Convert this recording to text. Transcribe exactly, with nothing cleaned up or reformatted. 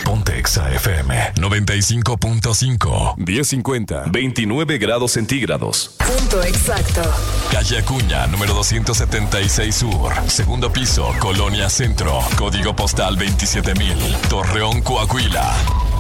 Ponte Exa F M noventa y cinco punto cinco. diez cincuenta, veintinueve grados centígrados. Punto exacto. Calle Acuña, número doscientos setenta y seis Sur. Segundo piso, Colonia Centro. Código postal veintisiete mil. Torreón, Coahuila.